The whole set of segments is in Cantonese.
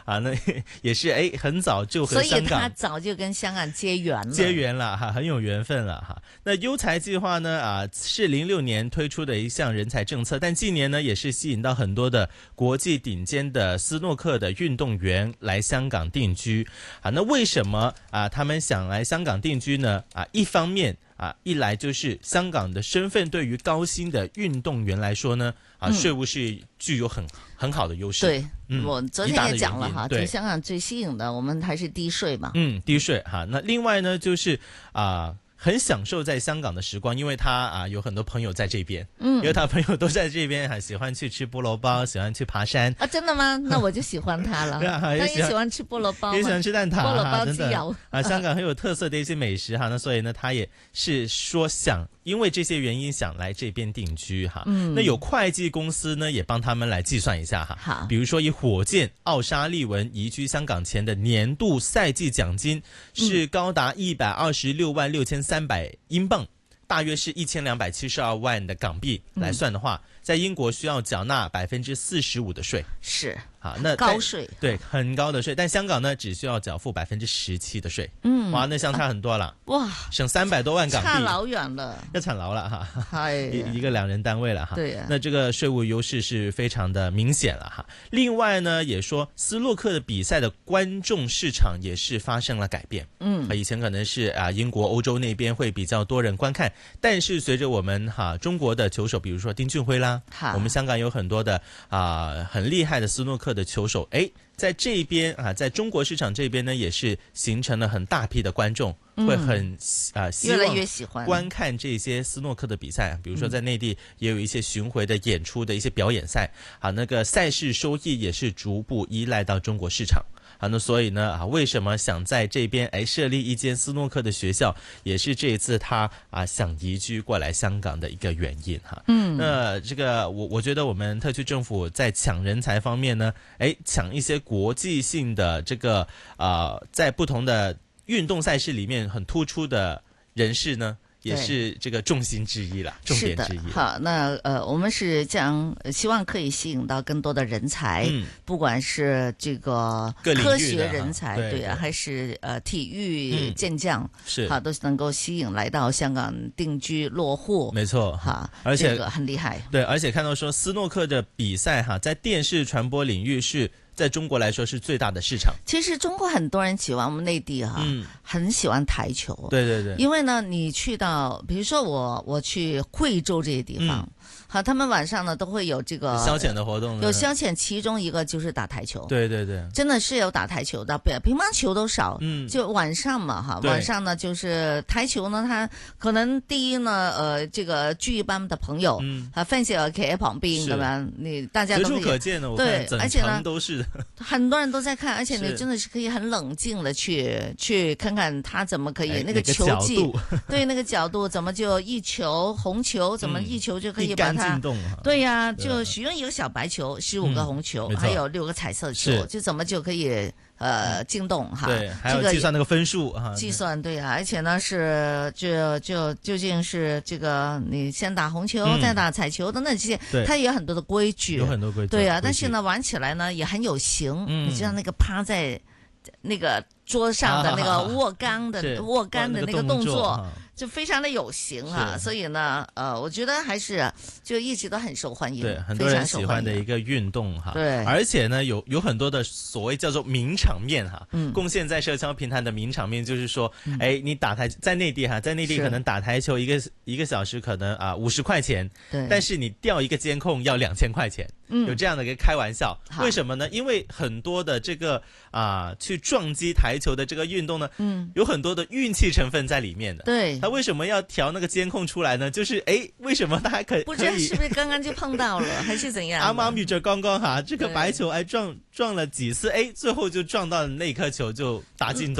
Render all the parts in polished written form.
啊，那也是很早就和香港， 所以他早就跟香港结缘了哈，很有缘分了哈。那优才计划呢是06年推出的一项人才政策，但近年呢也是吸引到很多的国际顶尖的斯诺克的运动员来香港定居啊。那为什么他们想来香港定居呢？一方面一来就是香港的身份对于高薪的运动员来说呢税务是具有很好的优势。 对，我昨天也讲了哈， 对， 香港最吸引的我们还是低税嘛。 低税哈。那另外呢就是很享受在香港的时光，因为他有很多朋友在这边，因为他朋友都在这边，喜欢去吃菠萝包，喜欢去爬山真的吗？那我就喜欢他了。他也喜欢吃菠萝包， 也喜欢吃蛋挞， 菠萝包鸡油香港很有特色的一些美食哈。那所以呢，他也是说因为这些原因想来这边定居哈。那有会计公司呢也帮他们来计算一下哈。 好， 比如说以火箭奥沙利文移居香港前的年度赛季奖金是高达126万6300英镑，大约是1272万的港币来算的话，在英国需要缴纳45%的税。 是。 那高税， 对，很高的税，但香港呢只需要缴付17%的税。哇，那相差很多了。 哇， 省300多万港币， 差老远了， 要惨牢了哈。一个2人单位了哈。 对呀， 那这个税务优势是非常的明显了哈。另外呢，也说斯诺克的比赛的观众市场也是发生了改变。以前可能是英国、欧洲那边会比较多人观看，但是随着我们中国的球手，比如说丁俊晖啦，我们香港有很多的很厉害的斯诺克的球手，在这边在中国市场这边呢，也是形成了很大批的观众，会很越来越喜欢观看这些斯诺克的比赛。比如说在内地也有一些巡回的演出的一些表演赛那个赛事收益也是逐步依赖到中国市场。那所以呢为什么想在这边设立一间斯诺克的学校，也是这一次他想移居过来香港的一个原因哈。那这个我觉得我们特区政府在抢人才方面呢，抢一些国际性的这个在不同的运动赛事里面很突出的人士呢，也是这个重心之一了，重点之一。 好，那我们是希望可以吸引到更多的人才，不管是这个科学人才，对还是体育健将， 是都能够吸引来到香港定居落户。 没错而且这个很厉害。 对，而且看到说斯诺克的比赛在电视传播领域是在中国来说是最大的市场。 其实中国很多人喜欢，我们内地很喜欢台球。 对对对。 因为呢，你去到比如说我去贵州这些地方，他们晚上呢都会有这个消遣的活动， 有消遣，其中一个就是打台球。 对对对， 真的是有打台球的，乒乓球都少。就晚上嘛晚上呢就是台球呢，它可能第一呢这个聚一班的朋友分析企喺旁邊咁樣，大家都随处可见的。 对，而且呢都是很多人都在看，而且你真的是可以很冷静的去看看他怎么可以那个球技，对，那个角度怎么就一球红球怎么一球就可以把它对呀，就使用一个小白球，15个红球，还有6个彩色球，就怎么就可以进洞对，还有计算那个分数计算对而且呢是就究竟是这个你先打红球再打彩球等等这些，它也有很多的规矩， 有很多规矩。 对但是呢玩起来呢也很有型，你就像那个趴在那个桌上的那个握杆的那个动作，就非常的有型所以呢我觉得还是就一直都很受欢迎， 对，很多人喜欢的一个运动对， 而且呢有很多的所谓叫做名场面贡献在社交平台的名场面，就是说你打台在内地可能打台球一个小时可能50块钱， 对， 但是你调一个监控要2000块钱，有这样的一个开玩笑。为什么呢？因为很多的这个去撞击台球的这个运动呢，有很多的运气成分在里面的。 对， 他为什么要调那个监控出来呢？就是为什么他还可以？ 不知道是不是刚刚就碰到了，还是怎样？ 啱啱遇着剛剛這個白球撞了幾次，最後就撞到那顆球就打進洞了。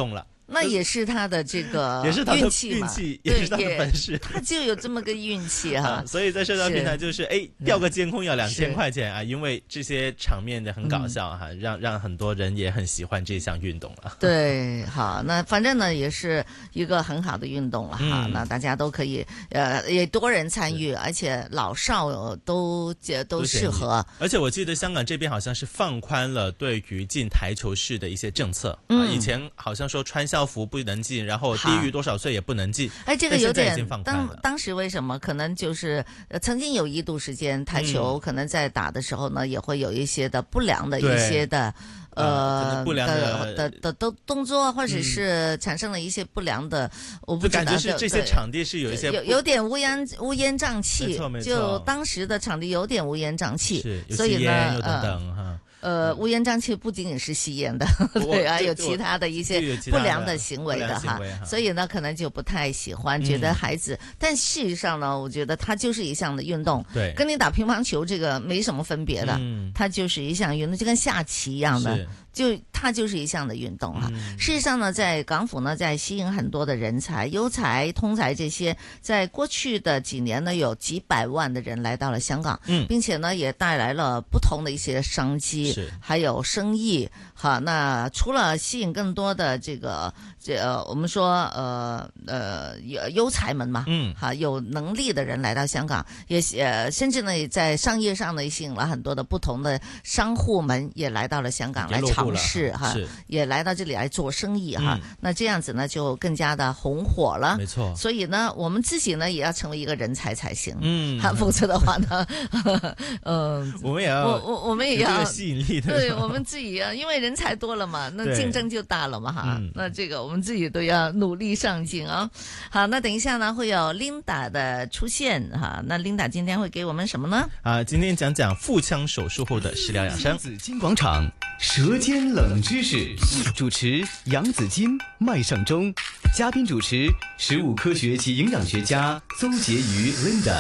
那也是他的這個也是他的運氣嘛， 也是他的本事， 他就有這麼個運氣哈。 所以在社交平台就是調個監控要2000塊錢啊，因為這些場面的很搞笑哈，讓很多人也很喜歡這項運動了。 對，好，那反正呢也是一個很好的運動了哈，那大家都可以也多人參與，而且老少都適合。 而且我記得香港這邊好像是放寬了對於進台球室的一些政策，以前好像說穿校服不能進，然後低於多少歲也不能進。 這個有點當時為什麼可能就是曾經有一度時間台球可能在打的時候呢，也會有一些的不良的一些的不良的動作，或者是產生了一些不良的，我不知道。就感覺是這些場地是有一些有點烏煙瘴氣，就當時的場地有點烏煙瘴氣，所以呢， 等等哈。 烏煙瘴氣不僅僅是吸煙的，對啊，有其他的一些不良的行為的哈，所以呢，可能就不太喜歡，覺得孩子。但事實上呢，我覺得它就是一項的運動， 對， 跟你打乒乓球這個沒什麼分別的，它就是一項運動，就跟下棋一樣的。它就是一項的運動哈。事實上呢，在港府呢，在吸引很多的人才、優才、通才這些，在過去的幾年呢，有幾百萬的人來到了香港，並且呢，也帶來了不同的一些商機，還有生意。好，那除了吸引更多的我們說優才們嘛，好，有能力的人來到香港，也甚至呢，在商業上呢，吸引了很多的不同的商戶們也來到了香港來嘗試哈，也來到這裡來做生意哈。那這樣子呢，就更加的紅火了。 沒錯。所以呢，我們自己呢，也要成為一個人才才行。否則的話呢， 我們也要有這個吸引力的。 對，我們自己啊，因為人才多了嘛，那競爭就大了嘛哈。那這個我們自己都要努力上進啊。好，那等一下呢，會有 Linda 的出現哈。那 Linda 今天會給我們什麼呢？ 今天講講腹腔手術後的食療養生。 紫金廣場舌尖冷知識，主持楊紫金、麥尚中，嘉賓主持食物科學及營養學家鄒婕妤 Linda。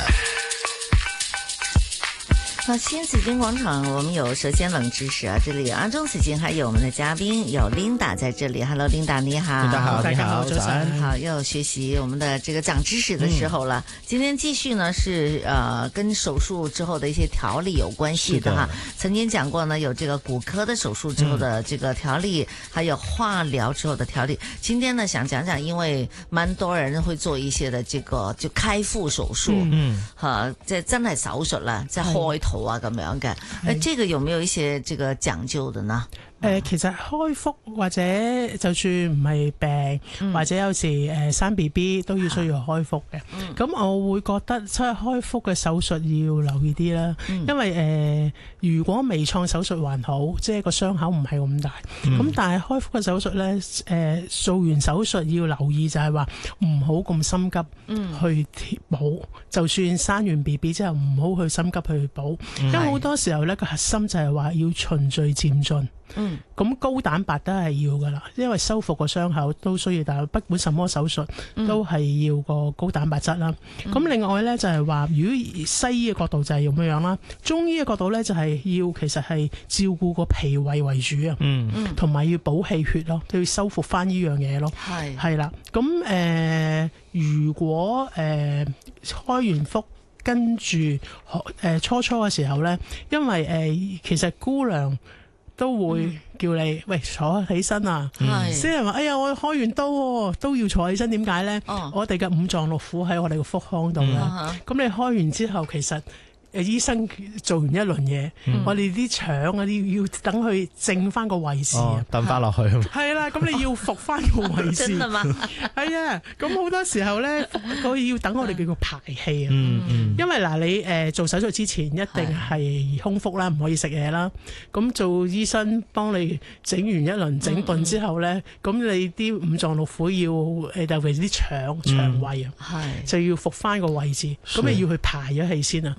好，新紫金廣場，我們有舌尖冷知識啊！這裡阿中紫金，還有我們的嘉賓有 Linda 在這裡。Hello Linda，你好。 大家好，大家好，早安。 好，又學習我們的這個長知識的時候了。今天繼續呢是跟手術之後的一些調理有關係的哈。曾經講過呢，有這個骨科的手術之後的這個調理，還有化療之後的調理。今天呢想講講，因為蠻多人會做一些的這個就開腹手術，哈，即真係手術啦，即係開肚啊咁樣嘅。這個有沒有一些這個講究的呢？ 其實開腹或者就算唔係病，或者有時生 BB 都要需要開腹嘅。咁我會覺得即係開腹嘅手術要留意啲啦，因為如果微創手術還好，即係個傷口唔係咁大。咁但係開腹嘅手術咧，做完手術要留意就係話唔好咁心急去補，就算生完 BB 之後唔好去心急去補，因為好多時候咧個核心就係話要循序漸進。咁高蛋白都係要噶啦，因為修復個傷口都需要，但係不管什麼手術都係要個高蛋白質啦。咁另外咧就係話，如果西醫嘅角度就係咁樣啦，中醫嘅角度咧就係要其實係照顧個脾胃為主啊，同埋要補氣血咯，都要修復翻呢樣嘢咯。係啦，咁如果開完腹跟住初嘅時候咧，因為其實姑娘都會叫你喂坐起身啊！先人話：哎呀，我開完刀都要坐起身，點解咧？我哋嘅五臟六腑喺我哋嘅腹腔度咧。咁你開完之後，其實醫生做完一輪嘢，我哋啲腸嗰啲要等佢正翻個位置， 等翻落去。 係啦，咁你要復翻個位置。 真係嘛？ 係啊，咁好多時候咧，佢要等我哋叫做排氣啊。因為嗱，你做手術之前一定係空腹啦，唔可以食嘢啦。咁做醫生幫你整完一輪整頓之後咧，咁你啲五臟六腑要特別啲腸胃啊，就要復翻個位置。咁你要去排咗氣先啊。點為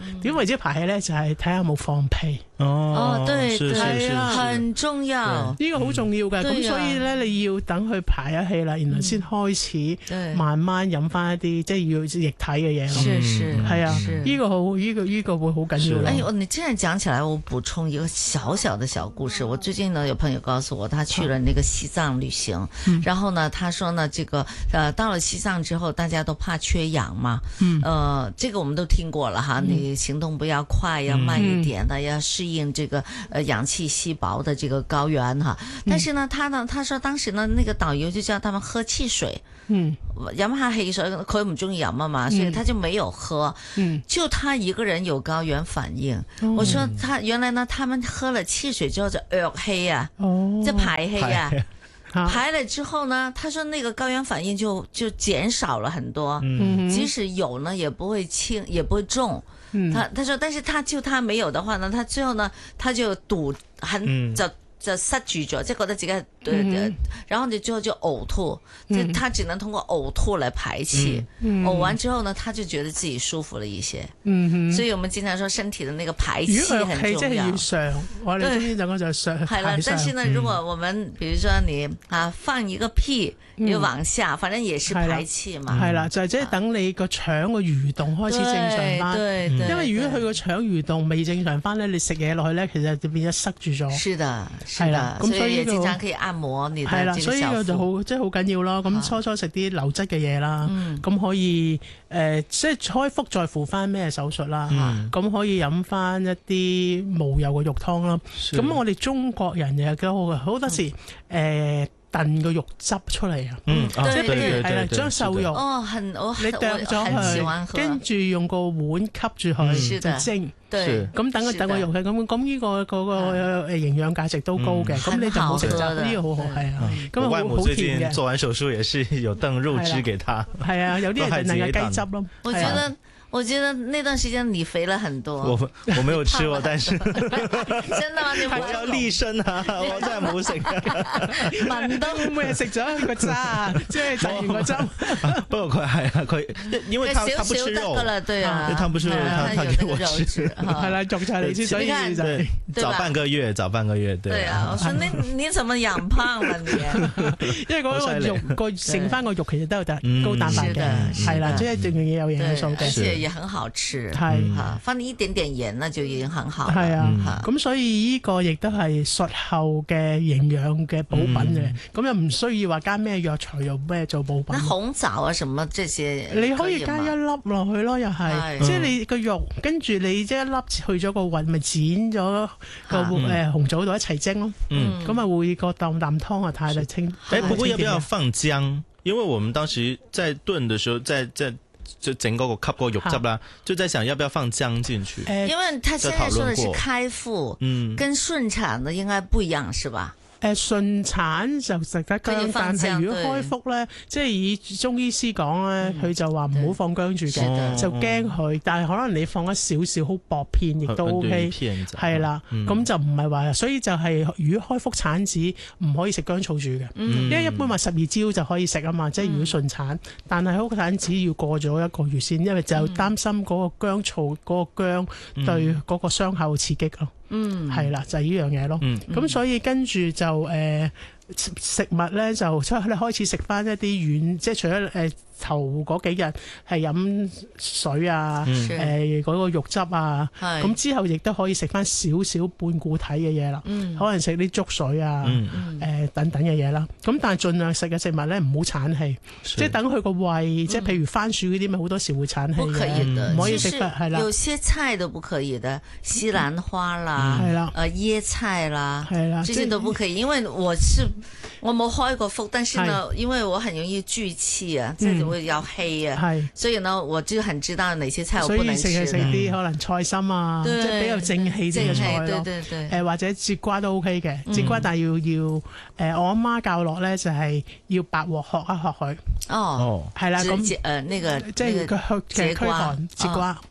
者排氣咧就係睇下有冇放屁。 哦，對是對，很重要， 呢個好重要嘅。咁所以咧，你要等佢排咗氣啦，然後先開始慢慢飲翻一啲即係要液體嘅嘢咯。係啊，呢個好，呢個會好緊要。 哎，你這樣講起來，我補充一個小小的小故事。我最近呢，有朋友告訴我，他去了那個西藏旅行，然後呢，他說呢，這個到了西藏之後，大家都怕缺氧嘛。這個我們都聽過了哈，你行動不要快，要慢一點的，要適應這個氧氣稀薄的這個高原哈。但是呢，他說當時呢，那個導遊就叫他們喝汽水，飲下汽水，佢唔中意飲啊嘛，所以他就沒有喝，就他一個人有高原反應。我說原來呢，他們喝了汽水之後就惡氣啊，就排氣啊。排了之後呢，他說那個高原反應就減少了很多，即使有呢也不會輕也不會重。他說但是他沒有的話呢，他最後呢他就就塞住咗，即係覺得自己然後你最後就嘔吐，他只能通過嘔吐來排氣，嘔完之後呢，他就覺得自己舒服了一些。所以我們經常說身體的那個排氣很重要。 即係要上，我哋中醫就就上。 係啦，但是呢，如果我們，比如說你放一個屁，你往下，反正也是排氣嘛。 係啦，就係即係等你個腸個蠕動開始正常翻。 對， 因為如果佢個腸蠕動未正常翻咧，你食嘢落去咧，其實就變咗塞住咗。 是的。 係啦， 咁所以經常可以按摩你的這個小腹。係啦，所以呢個就好，即係好緊要咯。咁初食啲流質嘅嘢啦，咁可以即係開腹在乎翻咩手術啦。咁可以飲翻一啲無油嘅肉湯啦。咁我哋中國人又幾好嘅，好多時燉個肉汁出嚟啊！即係譬如係啦，將瘦肉你剁咗佢，跟住用個碗吸住佢就蒸。咁等個肉嘅咁呢個嗰個營養價值都高嘅，咁你就冇食雜，呢個好好係啊。咁我外母最近做完手術也是有燉肉汁給他。係啊，有啲人燉嘅雞汁咯。 我覺得那段時間你肥了很多。 我沒有吃過，但是真的嗎？你我要立身啊！我真係冇食。 聞到每日食咗個渣，即係食完個汁。 不過佢係啊，佢因為他不吃肉啦， 對啊， 他不吃肉，他給我吃。 係啦，肉菜嚟先，所以就早半個月，對。 對啊，我說你怎麼養胖了你？ 因為嗰個肉個剩翻個肉其實都有高蛋白嘅，係啦，即係仲要有營養素嘅。 也很好吃， 係放一點點鹽那就已經很好。 係啊，咁所以呢個亦都係術後嘅營養嘅補品嘅，咁又唔需要話加咩藥材又咩做補品。 那紅棗啊什麼這些， 你可以加一粒落去咯，又係，即係你個肉跟住你即係一粒去咗個核，咪剪咗個紅棗度一齊蒸咯。咁啊會個啖湯啊太清。 不過要不要放薑？因為我們當時在燉的時候，在就整嗰個吸嗰個肉汁啦，就在想要不要放薑進去。 因為他現在說的是開腹，跟順產的應該不一樣，是吧？ 順產就食得薑，但係如果開腹咧，即係以中醫師講咧，佢就話唔好放薑住嘅，就驚佢。但係可能你放一少少好薄片，亦都 OK。係啦，咁就唔係話，所以就係如果開腹產子唔可以食薑醋住嘅，因為一般話12朝就可以食啊嘛，即係如果順產。但係開腹產子要過咗1個月先，因為就擔心嗰個薑醋嗰個薑對嗰個傷口刺激咯。係啦，就係呢樣嘢咯。咁所以跟住就食物咧就開始食翻一啲軟，即係除咗頭嗰幾日係飲水啊，嗰個肉汁啊，咁之後亦都可以食翻少少半固體嘅嘢啦，可能食啲粥水啊，等等嘅嘢啦。咁但係盡量食嘅食物咧唔好產氣，即係等佢個胃，即係譬如番薯嗰啲咪好多時會產氣嘅，唔可以食得係啦。 有些菜都不可以的，西蘭花啦，係啦，椰菜啦，係啦，這些都不可以，因為我冇開過腹，但是呢，因為我很容易聚氣啊，即係會有氣啊，所以呢，我就很知道哪些菜我不能吃。所以食啲可能菜心啊，即係比較正氣啲嘅菜咯。或者節瓜都 OK 嘅，節瓜但係要我阿媽教落咧就係要白鑊學一學佢。哦，係啦，咁那個即係佢嘅驅寒節瓜。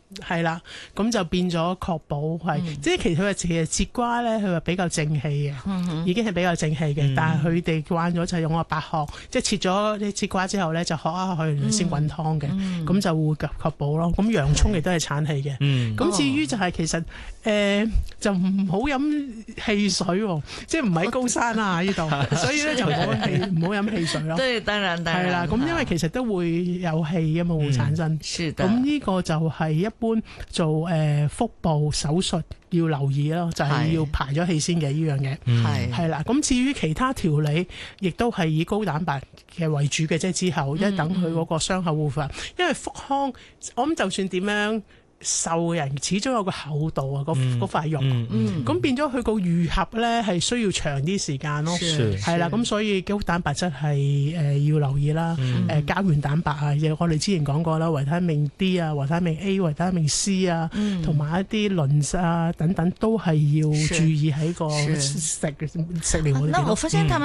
係啦，咁就變咗確保係，即係其實佢節瓜咧，佢話比較正氣嘅，已經係比較正氣嘅。但係佢哋慣咗就用個白殼，即係切咗啲節瓜之後咧，就殼下去先滾湯嘅，咁就會確保咯。咁洋葱亦都係產氣嘅。咁至於就係其實就唔好飲汽水喎，即係唔喺高山啊呢度，所以咧就唔好飲汽水咯。 對，當然係啦，咁因為其實都會有氣嘅嘛，會產生。咁呢個就係一般做腹部手術要留意咯，就係要排咗氣先嘅呢樣嘢。係啦，咁至於其他調理，亦都係以高蛋白嘅為主嘅啫。之後一等佢嗰個傷口護法，因為腹腔，我諗就算點樣瘦嘅人始終有個厚度啊，嗰塊肉，咁變咗佢個愈合咧係需要長啲時間咯，係啦，咁所以高蛋白質係要留意啦，膠原蛋白啊，我哋之前講過啦，維他命 D 啊，維他命 A、維他命 C 啊，同埋一啲磷啊等等都係要注意喺個食療嗰邊。 那我發現他們